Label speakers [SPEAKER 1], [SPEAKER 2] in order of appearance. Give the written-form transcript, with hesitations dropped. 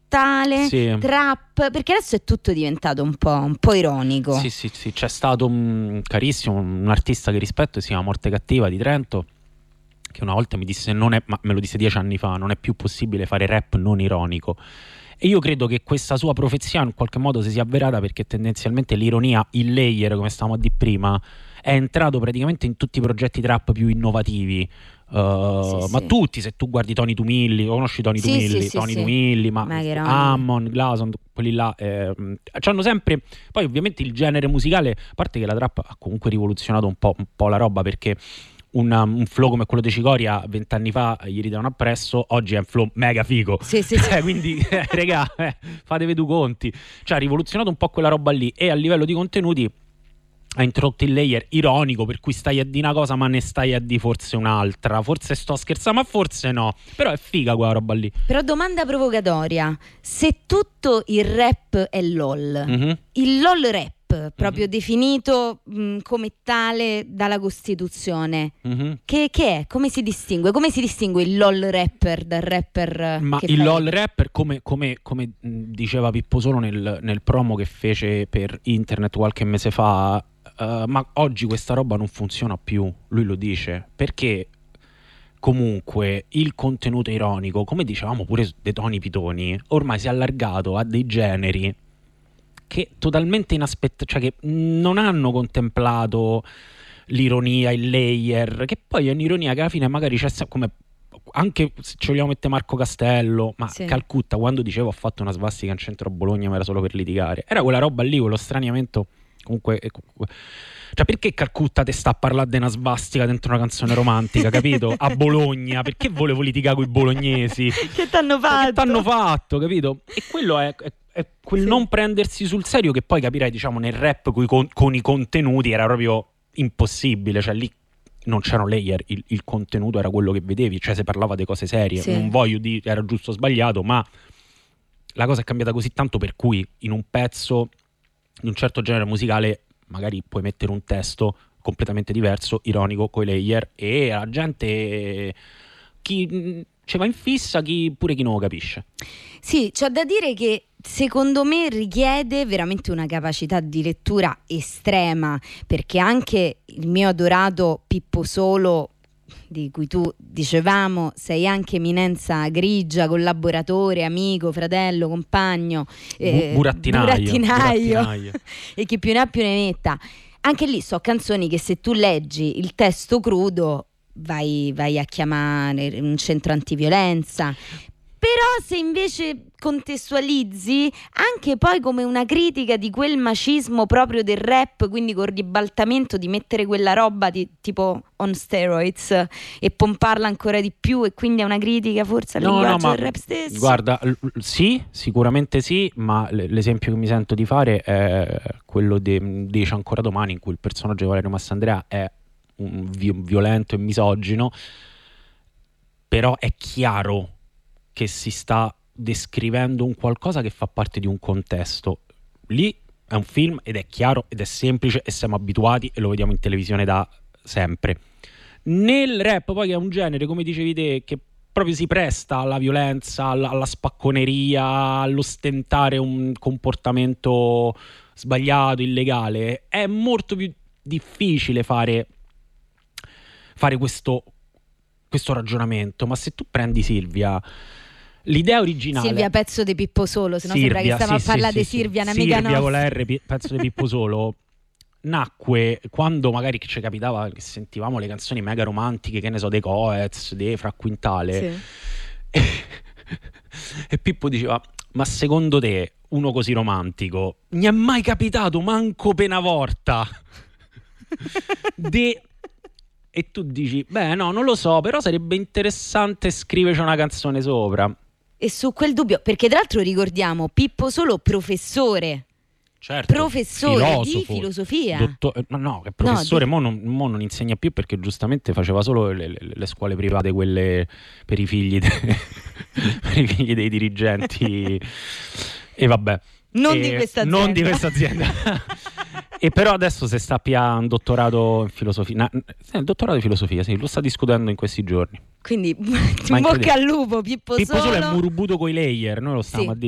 [SPEAKER 1] strumentale,
[SPEAKER 2] sì,
[SPEAKER 1] trap, perché adesso è tutto diventato un po' ironico.
[SPEAKER 2] Sì, c'è stato un carissimo, un artista che rispetto, si chiama Morte Cattiva, di Trento, che una volta mi disse, ma me lo disse 10 anni fa, non è più possibile fare rap non ironico. E io credo che questa sua profezia in qualche modo si sia avverata, perché tendenzialmente l'ironia, il layer, come stavamo a dire prima, è entrato praticamente in tutti i progetti trap più innovativi. Ma tutti, se tu guardi Tony Tumilli, conosci Tony Tumilli? Tony Tumilli, ma Ammon, Glason, quelli là c'hanno sempre. Poi ovviamente il genere musicale, a parte che la trap ha comunque rivoluzionato un po' la roba, perché un flow come quello di Cicoria 20 anni fa gli ridavano appresso, oggi è un flow mega figo. Quindi regà, fatevi due conti. Cioè ha rivoluzionato un po' quella roba lì, e a livello di contenuti ha introdotto il layer ironico, per cui stai a dire una cosa ma ne stai a dire forse un'altra, forse sto scherzando ma forse no, però è figa quella roba lì.
[SPEAKER 1] Però domanda provocatoria: se tutto il rap è LOL, il LOL rap proprio definito come tale dalla Costituzione, che è? Come si distingue? Come si distingue il LOL rapper dal rapper?
[SPEAKER 2] Ma il LOL rapper, come diceva Pippo Solo nel promo che fece per internet qualche mese fa, ma oggi questa roba non funziona più, lui lo dice, perché comunque il contenuto ironico, come dicevamo pure dei Toni Pitoni, ormai si è allargato a dei generi che totalmente cioè che non hanno contemplato l'ironia, il layer, che poi è un'ironia che alla fine magari c'è, come anche se ci vogliamo mettere Marco Castello, ma Calcutta, quando dicevo ho fatto una svastica in centro a Bologna ma era solo per litigare, era quella roba lì, quello straniamento. Comunque, cioè, perché Calcutta te sta a parlare di una svastica dentro una canzone romantica, capito? A Bologna, perché volevo litigare con i bolognesi?
[SPEAKER 1] Che t'hanno fatto?
[SPEAKER 2] Che t'hanno fatto, capito? E quello è quel non prendersi sul serio, che poi capirai, diciamo, nel rap con i contenuti era proprio impossibile, cioè lì non c'erano layer, il contenuto era quello che vedevi, cioè si parlava di cose serie, non voglio dire era giusto o sbagliato, ma la cosa è cambiata così tanto per cui in un pezzo di un certo genere musicale magari puoi mettere un testo completamente diverso, ironico, coi layer, e la gente, chi ci va in fissa, chi non lo capisce.
[SPEAKER 1] Sì, c'è da dire che secondo me richiede veramente una capacità di lettura estrema, perché anche il mio adorato Pippo Solo, di cui tu dicevamo sei anche eminenza grigia, collaboratore, amico, fratello, compagno, burattinaio e chi più ne ha più ne metta, anche lì so canzoni che se tu leggi il testo crudo vai a chiamare un centro antiviolenza. Però se invece contestualizzi anche poi come una critica di quel macismo proprio del rap, quindi con ribaltamento di mettere quella roba tipo on steroids e pomparla ancora di più, e quindi è una critica forse al linguaggio del rap stesso.
[SPEAKER 2] Guarda, sì, sicuramente sì, ma l'esempio che mi sento di fare è quello di Dice ancora domani, in cui il personaggio di Valerio Massandrea è un violento e misogino, però è chiaro che si sta descrivendo un qualcosa che fa parte di un contesto. Lì è un film ed è chiaro ed è semplice e siamo abituati e lo vediamo in televisione da sempre. Nel rap poi, che è un genere, come dicevi te, che proprio si presta alla violenza, alla spacconeria, all'ostentare un comportamento sbagliato, illegale, è molto più difficile fare questo ragionamento. Ma se tu prendi Silvia, l'idea originale,
[SPEAKER 1] Silvia, pezzo di Pippo Solo, se no sembra che stiamo a parlare di Silvia, un'amica nostra.
[SPEAKER 2] Silvia con la R, pezzo di Pippo Solo, nacque quando magari ci capitava che sentivamo le canzoni mega romantiche, che ne so, dei Coez, dei Fra Quintale, e Pippo diceva: ma secondo te uno così romantico mi è mai capitato manco per una volta e tu dici, beh no, non lo so, però sarebbe interessante scriverci una canzone sopra.
[SPEAKER 1] E su quel dubbio, perché tra l'altro ricordiamo Pippo Solo professore, professore di filosofia,
[SPEAKER 2] no, è professore, mo non insegna più, perché giustamente faceva solo le scuole private, quelle per i figli per i figli dei dirigenti, e vabbè,
[SPEAKER 1] non di questa azienda.
[SPEAKER 2] E però adesso si sta a un dottorato in filosofia, il dottorato di filosofia, sì, lo sta discutendo in questi giorni.
[SPEAKER 1] Quindi in bocca al lupo Pippo Solo.
[SPEAKER 2] Pippo Solo è murubuto coi layer, noi lo stiamo a dire.